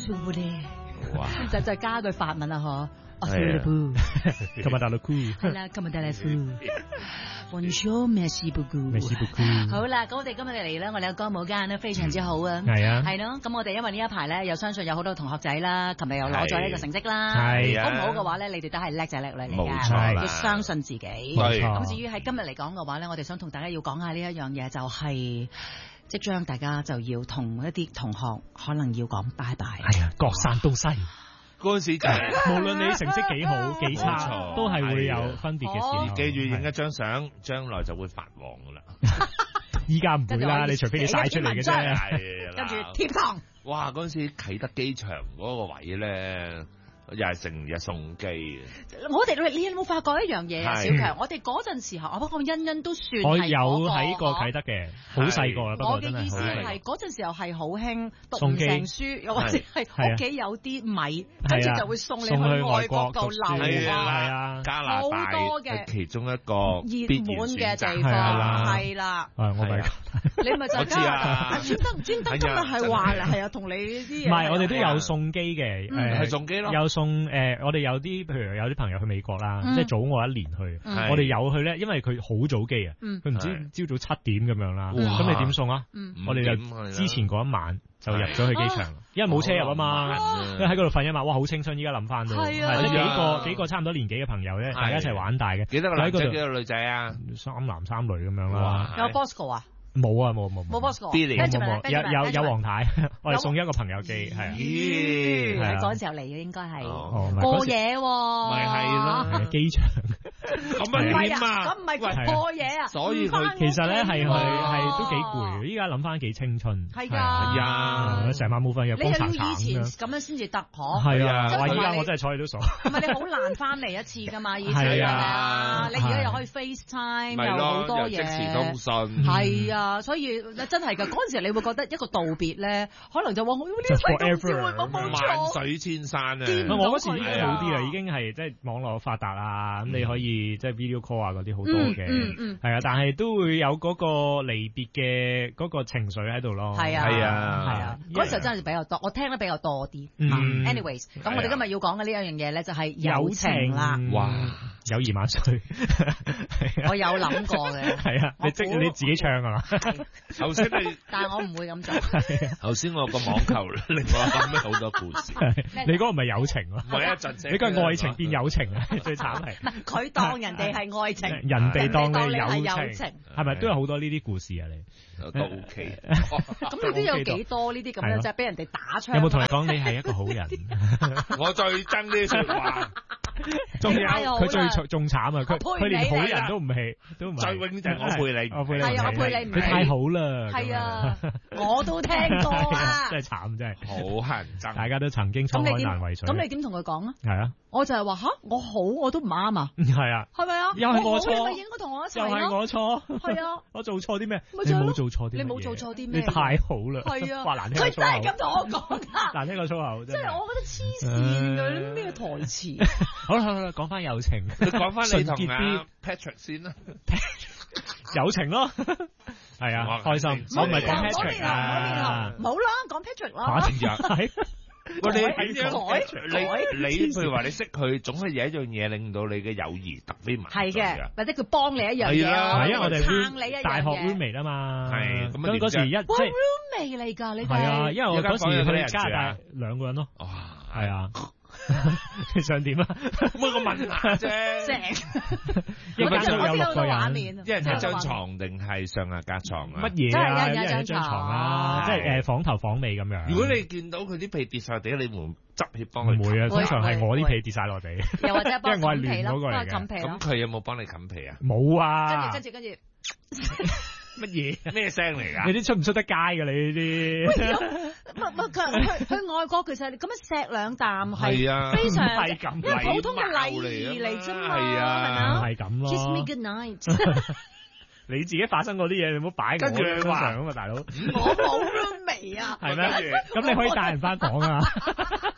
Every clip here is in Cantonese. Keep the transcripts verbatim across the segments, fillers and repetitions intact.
舒咧， 哇！ 就就加句法文啦嗬。 係啊今日大陸酷係啦，今日大陸酷。Bonjour, merci beaucoup。 merci beaucoup。 好啦，咁我哋今日嚟咧，我哋嘅歌舞間咧非常之好啊。 係啊， 係咯。咁我哋因為呢一排咧，又相信有好多同學仔啦，琴日又攞咗呢個成績啦。 係啊好唔好嘅話咧，你哋都係叻仔叻女嚟㗎。 冇錯啦要相信自己。 係咁至於喺今日嚟講嘅話咧，我哋想同大家要講下呢一樣嘢，就係即將大家就要同一啲同學可能要講拜拜。 係啊，各散東西。 嗰陣時就係無論你成績幾好幾冇差， 錯都係會有分別嘅時候。 記住影一張相，將來就會發黃噶啦。 依家唔會啦，你除非你晒出嚟嘅啫。 係跟住貼堂。 哇！嗰陣時啟德機場嗰個位咧，又係成日送機嘅。 我哋你有冇發覺一樣嘢啊，小係強？我哋嗰陣時候，我我欣欣都算我有係嗰個喺過啟德嘅，好細個啦，不我過真嘅意思係好細個係嗰陣時候係好興讀唔送機成書，又或者係屋企有啲米，跟住就會送你去送去外外國國度讀書留學。 係啊， 加拿大好多嘅係其中一個熱門嘅地係方啦係啦， 係我咪係啊你咪就我知啊專登專登今日係話係啊，同你啲嘢唔係，我哋都係啊有送機嘅， 嗯誒係送機咯有送誒，我哋有啲譬如有啲朋友去美國啦， 嗯即係早我一年去， 嗯我哋有去咧，因為佢好早機啊， 嗯佢唔知係朝早七點咁樣啦， 哇咁你點送啊？ 嗯我哋五點係啦就之前嗰一晚就入咗去機場，因為冇車入啊嘛，因為喺嗰度瞓一晚，哇，好青春！依家諗翻到， 係啊即係幾係啊個幾個差唔多年紀嘅朋友咧， 係大家一齊玩大嘅， 幾多個男仔喺嗰度幾多個女仔啊？ 三男三女咁樣啦， 哇有 Bosco 啊， 冇啊冇冇冇 Bosco， Billy 跟住咪冇冇有有有黃太，我哋送一個朋友機，係啊， 咦係啊喺嗰陣時候嚟嘅應該係哦唔係嗰時過夜喎， 咪係咯係啊機場。 咁唔係啊， 啊點啊？ 咁唔係喂叫過夜啊， 所以佢唔返屋企其實咧係喎係係都幾攰嘅，依家諗翻幾青春。 係㗎係啊成晚冇瞓，又你又要光殘殘以前咁樣。 咁樣先至得可。 係啊，哇！ 即係同埋你依家我真係坐喺度傻。 唔係你好難翻嚟一次噶嘛，以前係係啊咪你而家又可以 FaceTime， 咪又好咯， 多嘢。 又即時通訊。 係啊，所以真係㗎。嗰陣時你會覺得一個道別咧，可能就話我呢世 Just 咁少 forever 會冇萬錯。 水千山啊！ 見唔到我嗰時已經佢啊好啲啦，已經係即係網絡發達啊，咁你可以即係 video call 啊嗰啲好多嘅， 嗯嗯係啊，但係都會有嗰個離別嘅嗰個情緒喺度咯。 係啊， 係啊係啊，嗰時候真係比較多，我聽得比較多啲。 嗯啊 anyways，咁我哋今日要講嘅呢一樣嘢咧，就係友情啦。 哇！ 友誼萬歲！ 我有諗過嘅， 係啊，你即我估你自己唱㗎嘛？ 頭先你但係我唔會咁做。 頭先我個網球令我諗起好多故事。 你嗰個唔係友情咯， 每一陣時你嗰個愛情變友情啊，最慘係。 唔係佢當人哋係愛情， 人哋當你人哋當你係友友情情， 係咪都有好多呢啲故事啊？你都 OK。 咁你都有幾多呢啲咁樣， 係咯就係俾人哋打槍。 有冇同你講你係一個好人？ 我最憎呢啲説話。 仲有太好啦佢最仲仲慘啊！佢我陪你佢連好嚟人都唔係，都唔係。 最永就係我陪你我陪你， 係啊我陪你唔係你太好啦。 係啊咁樣， 我都聽過啊。 真係慘，真係。 好乞人憎。 大家都曾經滄海咁你點？ 難為水。 咁你點同佢講啊？ 係啊， 我就係話吓，我好我都唔啱啊， 係啊， 係咪啊？ 又係我錯好你咪應該同我一齊又係咯。 我錯。 係啊， 我做錯啲咩？ 咪就係咯你冇做錯啲乜嘢， 你冇做錯啲咩你太好啦。 係啊， 話難聽佢真係個粗口咁同我講㗎。 難聽個粗口， 即係我覺得黐線㗎，你咩台詞？ 好啦好啦，講翻友情。 你講翻你純同潔啲阿 Patrick 先啦。 友情咯，係啊， 哇開心。 我我唔係講嗰 Patrick 邊啊，嗰邊啊啊，， 冇啦，講 Patrick 啦。 反正係係。 喂，你改點樣改你你譬如話你識佢，總係有一樣嘢令到你嘅友誼特別濃係重嘅，或者佢幫你一樣嘢， 係啊係啊，我哋撐你一樣嘢。 大學 roommate 啊嘛， 係咁啊咁嗰時一哇即係 ，roommate 嚟㗎，你哋係啊，因為我嗰時有間房有幾多人去加拿大住啊兩個人咯， 哇， 係啊，你想點啊？ 每個問下啫。 成一間都有六個畫人， 面， 一人一張床定係上下格床啊？ 乜嘢啊？ 真係一人一張一人一張床啦，即床係誒房頭房尾咁樣。 如果你見到佢啲被跌晒地，你會唔會執起幫佢？ 唔會啊，通常係我啲會被跌晒落地， 又或者幫因為我係佢冚被咯，幫亂嗰個嚟嘅。 佢冚被咯咁。佢有冇幫你冚被啊？ 冇啊， 跟住跟住跟住， 乜嘢？ 咩聲嚟㗎？ 你啲出唔出得街㗎？你呢啲？ 唔唔佢去去外國其實你咁樣錫兩啖係啊非常唔係咁因為普通嘅禮儀嚟啫嘛， 係啊係咪啊？ 係咁咯。 Kiss me good night。 你自己發生嗰啲嘢，你唔好擺我跟住你話身上啊嘛，大佬。 我冇 roommate 啊。 係咩？咁你可以帶人翻房啊。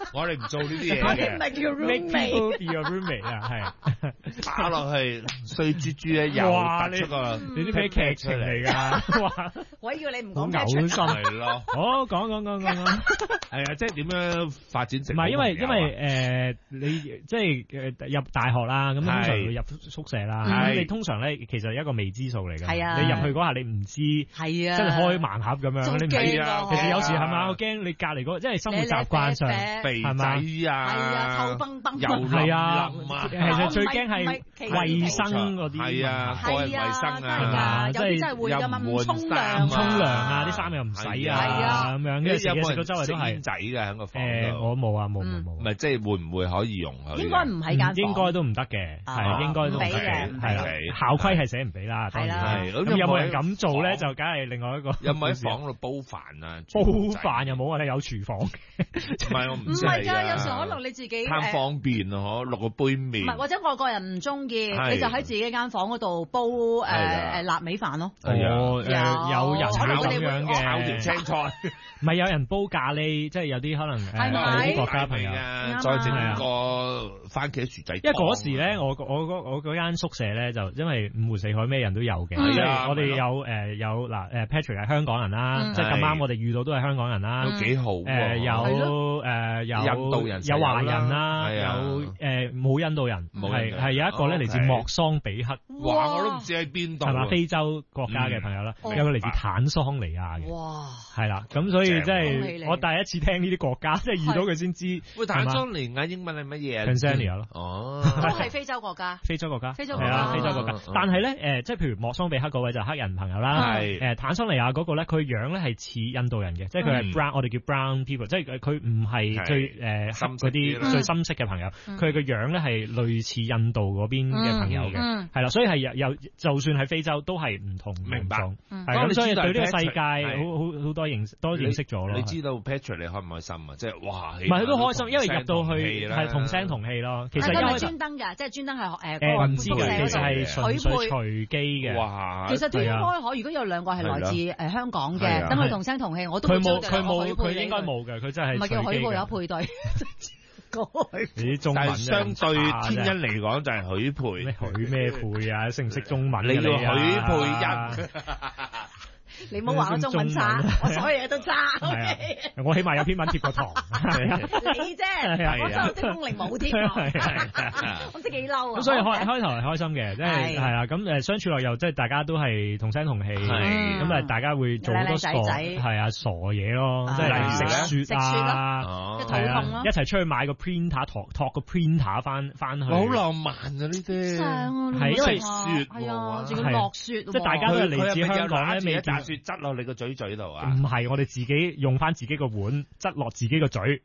我哋唔做呢啲嘢我哋唔嘅。 係叫 Make roommate。 people be your roommate 啊，係打落去碎豬豬咧，又哇突出個你啲咩劇情嚟㗎？哇！ 我要你唔好講嘔心係咯， 哦，講講講講講。 係啊，即係點樣發展成唔係因為因好朋友啊為誒、呃、你即係誒入大學啦，咁通常會入宿舍啦。 係咁你通常咧其實一個未知數嚟嘅。 係啊你入去嗰下你唔知， 係啊， 真係開盲盒咁樣， 仲你唔知驚啊其實有時係啊係嘛，我驚你隔離嗰，即係生活習慣上。 肥係嘛仔啊， 係啊臭崩崩油淋係啊， 淋啊， 其實最驚唔係係其衞生嗰啲係啊，個人衛生係啊， 啊， 即係有啲真係會㗎嘛， 又唔換唔沖衫唔沖涼涼啊，啲衫又唔洗係啊， 啊咁樣，跟住食嘢食到周圍都係煙。仔嘅喺個房誒， 度， 我冇啊，冇冇嗯冇。 唔係即係會唔會可以容許？ 應該唔喺間房， 應該都唔得嘅， 啊係應該都唔俾嘅係啦唔俾， 校規係寫唔俾啦，當然係啦係咁有冇人咁咁做咧？ 房就梗係另外一個。 有冇喺房度煲飯啊？ 煲煮仔飯又冇啊？你有廚房嘅， 唔係我唔唔係㗎， 知係啊有時可能你自己貪誒方便啊，嗬，落個杯麵。 唔係，或者外國人唔中意， 係你就喺自己間房嗰度煲誒啊誒臘味飯咯。 係啊哦誒有人可能佢哋會會咁樣炒條嘅， 青菜， 唔係有人煲咖喱，即係有啲可能誒係咪有啲國家朋友。 啊， 啱啊再整個番茄薯仔湯。 因為嗰時咧，我我嗰我嗰間宿舍咧，就因為五湖四海咩人都有嘅， 嗯即係啊係我哋係有誒有嗱誒 Patrick 係香港人啦， 嗯即係咁啱我哋遇到都係香港人啦。 都幾好喎。 誒有係誒有印度人有華人啦， 係啊有誒冇印度人， 冇印度人係係有一個咧嚟自哦，OK 莫桑比克， 哇！我都唔知喺邊度係嘛喎。 非洲國家嘅朋友啦， 嗯有個嚟自坦桑尼亞嘅， 哇！ 係啦，咁所以即正恭喜你係我第一次聽呢啲國家，即係遇到佢先知喂，坦桑尼亞英文係乜嘢啊 Tanzania 咯。 哦， 都係非洲國家。 非洲國家， 非洲國家係啊，非洲國家嗯嗯。 但係咧，誒，即係譬如莫桑比克嗰位就黑人朋友啦， 係誒，坦桑尼亞嗰個咧，佢樣咧係似印度人嘅，即係佢係嗯 brown，我哋叫 brown people，即係佢唔係係最誒黑深色嗰啲啦啲最深色嘅朋友， 嗯佢個樣咧係類似印度嗰邊嘅朋友嘅， 嗯係啦，所以係有有，就算喺非洲都係唔同明白種嗯係咁，所以對呢個世界 Patrick， 好好好多認多認識咗咯。 你知道 Patrick 你開唔開心啊？即係哇，唔唔係佢都開心，因為入到去係同聲同氣咯。其實係佢咪一開頭專登㗎，即係專登係誒誒唔知宿舍嘅，其實係許純粹配。 隨機嘅。 哇！ 其實都應係啊該可，如果有兩個係來自誒香港係啊嘅，等佢同聲同氣，我都佢會將佢冇佢冇許配佢你應該冇嘅，佢真係唔係叫許配有隨機嘅配對。嗰個你啲中文但係相對天真係恩嚟講就係許配， 咩許咩配啊？識唔識中文㗎你要啊許配恩。 你唔好話我中文差，我所有嘢都差。 係啊，我起碼有篇文貼過堂。係啊。 你啫，我真係識功力冇添喎，我唔知幾嬲啊！ 咁所以開開頭係開心嘅，即係係係啦。咁誒相處落又即係大家都係同聲同氣， 係咁啊大家會做好多傻靚靚仔仔係啊傻嘢咯，即係例如食雪食雪啊， 哦一肚係啊痛咯一齊出去買個 printer 托托個 printer 翻翻去， 好浪漫啊！呢啲正啊， 係因為雪係啊， 喎仲要落雪喎， 即係大家都係嚟自香港咧， 未一未見笪雪質落你個嘴嘴度啊！ 唔係，我哋自己用翻自己個碗，執落自己個嘴，